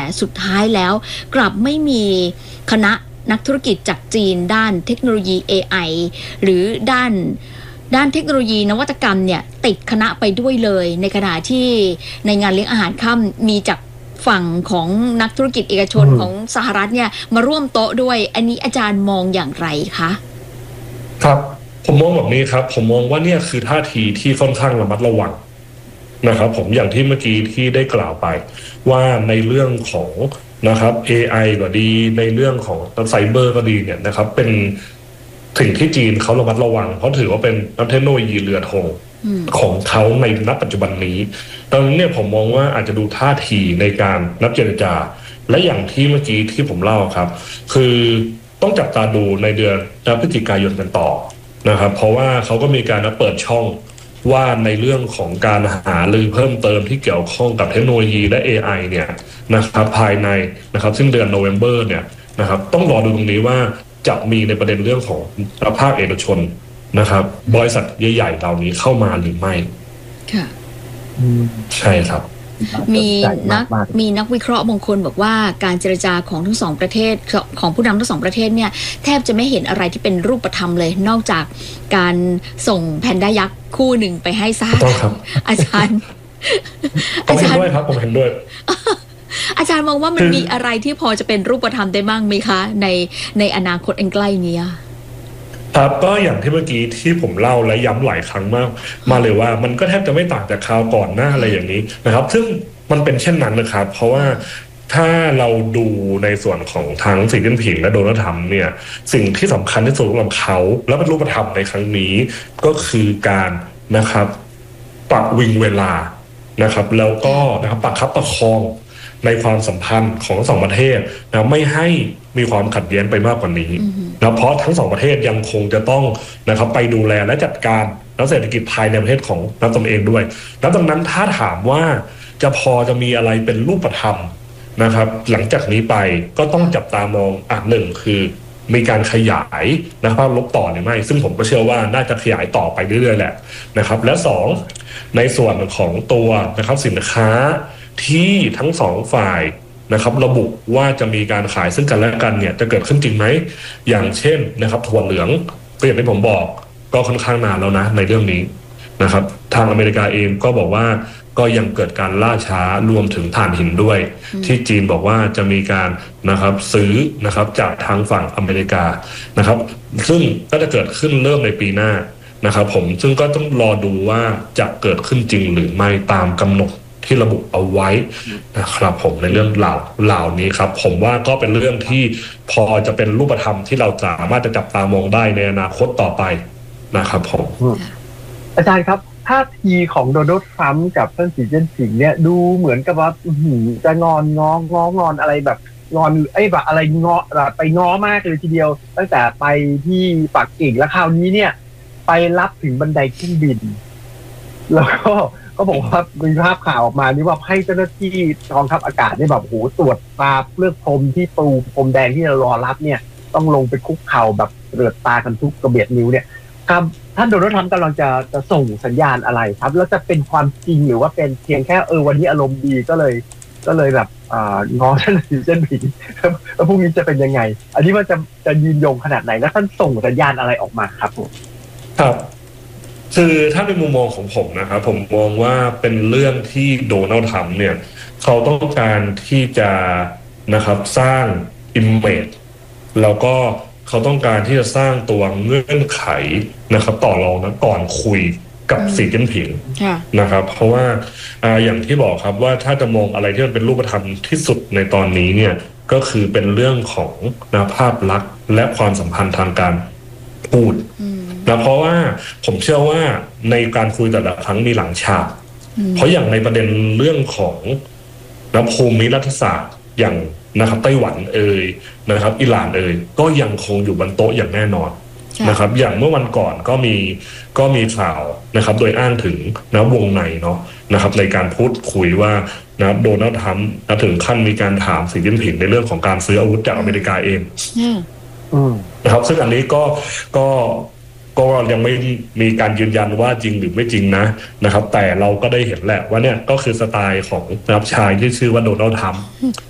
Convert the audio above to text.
สุดท้ายแล้วกลับไม่มีคณะนักธุรกิจจากจีนด้านเทคโนโลยี AI หรือด้านเทคโนโลยีนวัตกรรมเนี่ยติดคณะไปด้วยเลยในขณะที่ในงานเลี้ยงอาหารค่ำมีจากฝั่งของนักธุรกิจเอกชนของสหรัฐเนี่ยมาร่วมโต๊ะด้วยอันนี้อาจารย์มองอย่างไรคะครับผมมองแบบนี้ครับผมมองว่าเนี่ยคือท่าทีที่ค่อนข้างระมัดระวังนะครับผมอย่างที่เมื่อกี้ที่ได้กล่าวไปว่าในเรื่องของนะครับ AI ก็ดีในเรื่องของไซเบอร์ก็ดีเนี่ยนะครับเป็นสิ่งที่จีนเขาระมัดระวังเพราะถือว่าเป็นเทคโนโลยีเรือธงของเขาในณปัจจุบันนี้ดังนั้นเนี่ยผมมองว่าอาจจะดูท่าทีในการนัดเจรจาและอย่างที่เมื่อกี้ที่ผมเล่าครับคือต้องจับตาดูในเดือนพฤศจิกายนกันต่อนะครับเพราะว่าเขาก็มีการเปิดช่องว่าในเรื่องของการหารือเพิ่มเติมที่เกี่ยวข้องกับเทคโนโลยีและ AI เนี่ยนะครับภายในนะครับซึ่งเดือนโนเวมเบอร์เนี่ยนะครับต้องรอดูตรงนี้ว่าจะมีในประเด็นเรื่องของภาคเอกชนนะครับบริษัทใหญ่ๆเหล่านี้เข้ามาหรือไม่ค่ะใช่ครับมีนักวิเคราะห์บางคนบอกว่าการเจรจาของทั้งสองประเทศของผู้นำทั้งสองประเทศเนี่ยแทบจะไม่เห็นอะไรที่เป็นรูปธรรมเลยนอกจากการส่งแพนด้ายักษ์คู่หนึ่งไปให้ซะอาจารย์ด้วยครับผมเห็นด้วยอาจารย์มองว่ามันมีอะไรที่พอจะเป็นรูปธรรมได้บ้างไหมคะในอนาคตอันใกล้นี้ครับก็อย่างที่เมื่อกี้ที่ผมเล่าและย้ำหลายครั้งมาเลยว่ามันก็แทบจะไม่ต่างจากคราวก่อนหน้าอะไรอย่างนี้นะครับซึ่งมันเป็นเช่นนั้นนะครับเพราะว่าถ้าเราดูในส่วนของทั้งสีจิ้นผิงและโดนัลด์ทรัมป์เนี่ยสิ่งที่สำคัญที่สุดสำหรับเขาและเป็นรูปธรรมในครั้งนี้ก็คือการนะครับปรับวิงเวลานะครับแล้วก็นะครับประคับประคองในความสัมพันธ์ของสองประเทศนะไม่ให้มีความขัดแย้งไปมากกว่านี้นะเพราะทั้งสองประเทศยังคงจะต้องนะครับไปดูแลและจัดการเศรษฐกิจภายในประเทศของตนเองด้วยแล้วดังนั้นถ้าถามว่าจะมีอะไรเป็นรูปธรรมนะครับหลังจากนี้ไปก็ต้องจับตามองหนึ่งคือมีการขยายนะครับลบต่อหรือไม่ซึ่งผมก็เชื่อว่าน่าจะขยายต่อไปเรื่อยๆแหละนะครับและสองในส่วนของตัวนะครับสินค้าที่ทั้งสองฝ่ายนะครับระบุว่าจะมีการขายซึ่งกันและกันเนี่ยจะเกิดขึ้นจริงไหมอย่างเช่นนะครับถั่วเหลืองก็อย่างที่ผมบอกก็ค่อนข้างนานแล้วนะในเรื่องนี้นะครับทางอเมริกาเองก็บอกว่าก็ยังเกิดการล่าช้ารวมถึงถ่านหินด้วยที่จีนบอกว่าจะมีการนะครับซื้อนะครับจากทางฝั่งอเมริกานะครับซึ่งก็จะเกิดขึ้นเริ่มในปีหน้านะครับผมซึ่งก็ต้องรอดูว่าจะเกิดขึ้นจริงหรือไม่ตามกำหนดที่ระบุเอาไว้นะครับผมในเรื่องเหล่านี้ครับผมว่าก็เป็นเรื่องที่พอจะเป็นรูปธรรมที่เราสามารถจะจับตามองได้ในอนาคตต่อไปนะครับผมอาจารย์ครับท่าทีของโดนัลด์ทรัมป์กับท่านสีจิ้นผิงเนี่ยดูเหมือนกับว่าจะงอนอะไรแบบงอนแบบอะไรไปง้อมากเลยทีเดียวตั้งแต่ไปที่ปักกิ่งแล้วคราวนี้เนี่ยไปรับถึงบันไดเครื่องบินแล้วก็บอกว่ามีภาพข่าวออกมานี่ว่าให้เจ้าหน้าที่กองทัพอากาศนี่แบบโหตรวจตาเลือกพรมที่ปูพรมแดงที่เรารอรับเนี่ยต้องลงไปคุกเข่าแบบเลือดตากันทุกกระเบียดนิ้วเนี่ยครับท่านโดนัลด์ทรัมป์กำลังจะส่งสัญญาณอะไรครับแล้วจะเป็นความจริงหรือว่าเป็นเพียงแค่วันนี้อารมณ์ดีก็เลยแบบง้อท่านสีจิ้นผิงแล้วพรุ่งนี้จะเป็นยังไงอันนี้มันจะยืนยงขนาดไหนแล้วท่านส่งสัญญาณอะไรออกมาครับครับคือถ้าในมุมมองของผมนะครับผมมองว่าเป็นเรื่องที่โดนัลด์ทรัมป์เนี่ยเขาต้องการที่จะนะครับสร้าง image แล้วก็เขาต้องการที่จะสร้างตัวเงื่อนไขนะครับต่อรองนะก่อนคุยกับสีจิ้นผิงนะครับเพราะว่าอย่างที่บอกครับว่าถ้าจะมองอะไรที่มันเป็นรูปธรรมที่สุดในตอนนี้เนี่ยก็คือเป็นเรื่องของภาพลักษณ์และความสัมพันธ์ทางการพูดนะเพราะว่าผมเชื่อว่าในการคุยแต่ละครั้งมีหลังฉากเพราะอย่างในประเด็นเรื่องของภูมิรัฐศาสตร์อย่างนะครับไต้หวันนะครับอิหร่านก็ยังคงอยู่บนโต๊ะอย่างแน่นอนนะครับอย่างเมื่อวันก่อนก็มีข่าวนะครับโดยอ้างถึงวงในเนาะนะครับในการพูดคุยว่าโดนัลด์ทรัมป์ถึงขั้นมีการถามสีจิ้นผิงในเรื่องของการซื้ออาวุธจากอเมริกาเองนะครับซึ่งอันนี้ก็ยังไม่มีการยืนยันว่าจริงหรือไม่จริงนะครับแต่เราก็ได้เห็นแหละว่าเนี่ยก็คือสไตล์ของชายที่ชื่อว่าโดนัลด์ทรัมป์